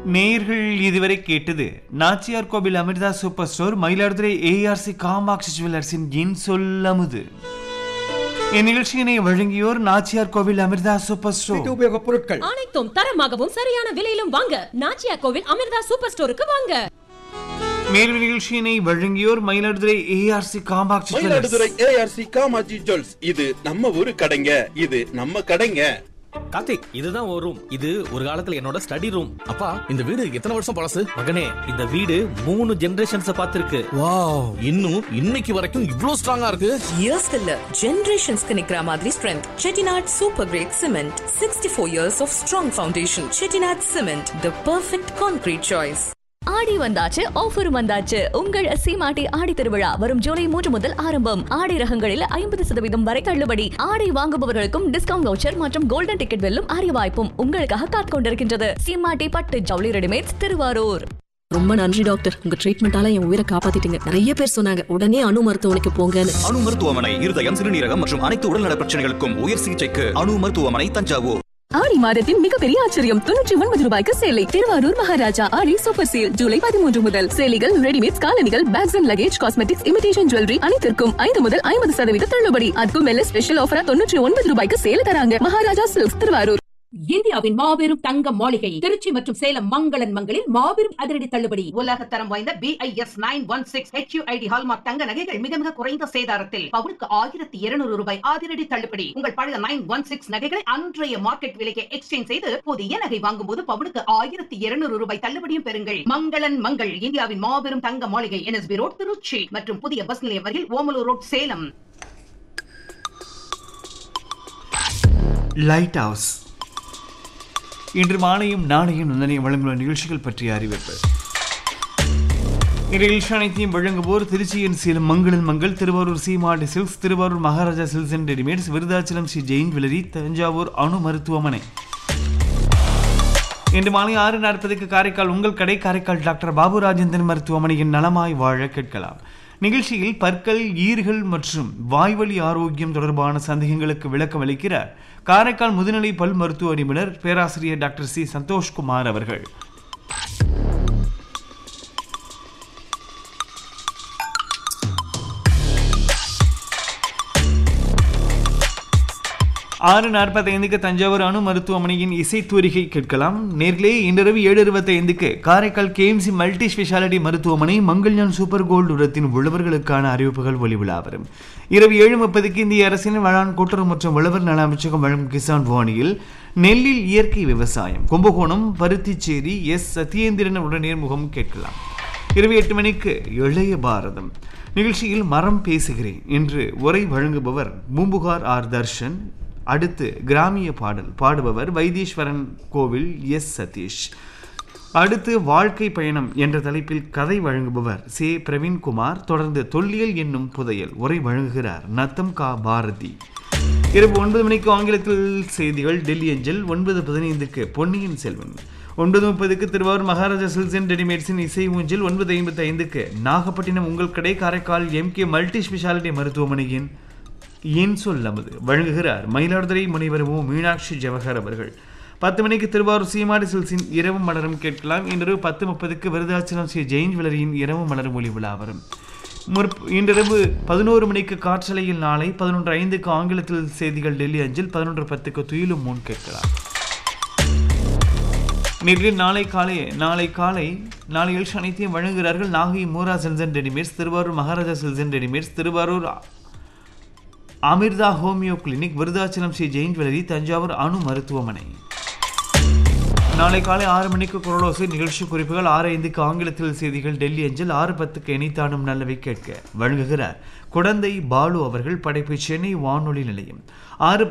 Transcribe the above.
நேயர்கள் இதுவரை கேட்டது நாச்சியார் கோவில் Amrita super store, Mayiladuthurai ARC Kamakshi ஜுவல்லர்ஸின் என் சொல்லமுது. இந்நிகழ்ச்சியினை வழங்கியோர் நாச்சியார் கோவில் அமிர்தா சூப்பர் ஸ்டோர். உபயோகப் பொருட்கள் அனைத்தும் தரமாகவும் சரியான விலையிலும் வாங்க நாச்சியார் கோவில் அமிர்தா சூப்பர் ஸ்டோருக்கு வாங்க. மேலும் நிகழ்ச்சியினை வழங்கியோர் Mayiladuthurai ARC Kamakshi jewellers. Mayiladuthurai ARC Kamakshi jewels. இது நம்ம ஊரு கடைங்க, இது நம்ம கடைங்க. கார்த்திக், இதுதான் ஒரு ரூம். இது ஒரு காலத்துல என்னோட ஸ்டடி ரூம். அப்பா, இந்த வீடு எத்தனை வருஷம் பழசு? மகனே, இந்த வீடு 3 ஜெனரேஷன்ஸ் பார்த்திருக்கு. வாவ், இன்னும் இன்னைக்கு வரைக்கும் இவ்ளோ ஸ்ட்ராங்கா இருக்கு. இயர்ஸ் இல்ல, ஜெனரேஷன்ஸ்க்கு நிக்கிற மாதிரி strength. Chettinad super great cement, 64 years of strong foundation. Chettinad cement, the perfect concrete choice. ஆடி வந்தாச்சு, ஆஃபரும் வந்தாச்சு. உங்கள் சீமாட்டி ஆடி திருவிழா வரும் ஜூலை 3 முதல் ஆரம்பம். ஆடை ரகங்களில் 50% வரை தள்ளுபடி. ஆடை வாங்குபவர்களுக்கும் டிஸ்கவுண்ட் வவுச்சர் மற்றும் கோல்டன் டிக்கெட் வெல்லும் அரிய வாய்ப்பும் உங்களுக்காக காத்துக் கொண்டிருக்கின்றது. சீமாட்டி பட்டு ஜவுளி ரெடிமேட்ஸ், திருவாரூர். ரொம்ப நன்றி டாக்டர், உங்க ட்ரீட்மெண்டால என் உயிரை காப்பாத்திட்டீங்க. நிறைய பேர் சொன்னாங்க உடனே அணு மருத்துவமனைக்கு போங்கன்னு. அணு மருத்துவமனை இருதயம், சிறுநீரகம் மற்றும் அனைத்து உடல்நல பிரச்சனைகளுக்கும் உயர் சிகிச்சைக்கு அணு மருத்துவமனை, தஞ்சாவூர். ஆடி மாதத்தின் மிகப்பெரிய ஆச்சரியம், 99 ரூபாய்க்கு சேலை. திருவாரூர் மகாராஜா ஆடி சூப்பர் சேல் ஜூலை 13 முதல். சேலைகள், ரெடிமேட்ஸ், காலணிகள், packs and luggage, cosmetics, imitation jewellery அனைத்திற்கும் 5 முதல் 50% தள்ளுபடி. அதுக்கும் மேல ஸ்பெஷல் ஆஃபரா 99 ரூபாய்க்கு சேல தராங்க. மகாராஜா சில்க்ஸ், திருவாரூர். இந்தியாவின் மாபெரும் தங்க மாளிகை திருச்சி மற்றும் சேலம் மங்களன் மங்களில் மாபெரும் அதிரடி தள்ளுபடி. உலக தரம் வாய்ந்த BIS 916 HUID ஹால்மார்க் தங்க நகைகள் மிக மிக குறைந்த சேதாரத்தில் பவுனுக்கு 1200 ரூபாய் அதிரடி தள்ளுபடி. உங்கள் பழைய 916 நகைகளை அன்றைய மார்க்கெட் விலைக்கு எக்ஸ்சேஞ்ச் செய்து புதிய நகை வாங்கும் போது பவுனுக்கு 1200 ரூபாய் தள்ளுபடியும் பெறுங்கள். மங்களன் மங்கள், இந்தியாவின் மாபெரும் தங்க மாளிகை, NSB ரோட், திருச்சி மற்றும் புதிய பஸ் நிலையம் அருகில் Omalur road, Salem. Light house இன்று மாலையும் நாளையும் நந்தனையும் வழங்குள்ள நிகழ்ச்சிகள் பற்றிய அறிவிப்பு. இந்நிகழ்ச்சி அனைத்தையும் வழங்குவோர் திருச்சியின் சேலம் மங்களன் மங்கள், திருவாரூர் சீமாட்டி silks, Thiruvarur Maharaja silks and readymades, Virudhachalam Sri Jain jewellery, Thanjavur அணு மருத்துவமனை. இன்று மாலை 6:40க்கு காரைக்கால் உங்கள் கடை, காரைக்கால் டாக்டர் பாபு ராஜேந்திரன் மருத்துவமனையின் நலமாய் வாழ கேட்கலாம். நிகழ்ச்சியில் பற்கள், ஈறுகள் மற்றும் வாய்வழி ஆரோக்கியம் தொடர்பான சந்தேகங்களுக்கு விளக்கம் அளிக்கிறார் காரைக்கால் முதுநிலை பல் மருத்துவ நிபுணர் பேராசிரியர் டாக்டர் சி சந்தோஷ்குமார் அவர்கள். ஆறு 45க்கு தஞ்சாவூர் அணு மருத்துவமனையின் இசைத்தூரிகை கேட்கலாம். நேர்களே, இன்றிரவு 7:25க்கு காரைக்கால் KMC மல்டி ஸ்பெஷாலிட்டி மருத்துவமனை மங்கள்யான் சூப்பர் கோல்டு உரத்தின் உழவர்களுக்கான அறிவிப்புகள் ஒளிவிழா வரும். இரவு 7:30க்கு இந்திய அரசின் வேளாண் கூட்டுறவு மற்றும் உழவர் நல அமைச்சகம் வழங்கும் கிசான் வாணியில் நெல்லில் இயற்கை விவசாயம், கும்பகோணம் பருத்திச்சேரி சத்யேந்திரன் உடன் நேர்முகம் கேட்கலாம். இரவு 8 மணிக்கு இளைய பாரதம் நிகழ்ச்சியில் மரம் பேசுகிறேன் என்று உரை வழங்குபவர் பூம்புகார் ஆர் தர்ஷன். அடுத்து கிராமிய பாடல் பாடுபவர் வைத்தீஸ்வரன் கோவில் சதீஷ். அடுத்து வாழ்க்கை பயணம் என்ற தலைப்பில் கதை வழங்குபவர் சே பிரவீன்குமார். தொடர்ந்து தொல்லியல் என்னும் புதையல் உரை வழங்குகிறார் நத்தம் கா பாரதி. இரவு 9 மணிக்கு ஆங்கிலத்தில் செய்திகள் டெல்லி அஞ்சல். 9:15க்கு பொன்னியின் செல்வன். 9:30க்கு திருவாரூர் மகாராஜா சில்க்ஸ் அண்ட் ரெடிமேட்ஸின் இசை ஊஞ்சல். 9:55க்கு நாகப்பட்டினம் உங்கள் கடை, காரைக்கால் MK மல்டி ஸ்பெஷாலிட்டி மருத்துவமனையின் என் சொல்லமுது வழங்குகிறார் மயிலாடுதுறை முனைவர் மீனாட்சி ஜவஹர் அவர்கள். 10 மணிக்கு திருவாரூர் சீமாட்டி சில்க்ஸின் இரவு மலரும் கேட்கலாம். இன்று 10:30க்கு விருதாச்சலம் ஸ்ரீ ஜெயின் ஜுவல்லரியின் இரவு மலரும் ஒளி விழா வரும். இன்றிரவு 11 மணிக்கு காற்றலையில் நாளை. 11:05க்கு ஆங்கிலத்தில் செய்திகள் டெல்லி அஞ்சல். 11:10க்கு துயிலும் முன் கேட்கலாம். நேரில் நாளை காலை எழுச்சி அனைத்தையும் வழங்குகிறார்கள் Nagai Moora silks and readymades, Thiruvarur Maharaja silks and readymades, Thiruvarur Amrita homeo clinic, Virudhachalam Sri Jain jewellery, Thanjavur அணு மருத்துவமனை. நாளை காலை 6 மணிக்கு குரலோசை நிகழ்ச்சி குறிப்புகள். 6:05க்கு ஆங்கிலத்தில் செய்திகள் டெல்லி அஞ்சல். 6:10க்கு இணைத்தானும் நல்லவை கேட்க வழங்குகிறார் குடந்தை பாலு அவர்கள். படைப்பு சென்னை வானொலி நிலையம். 6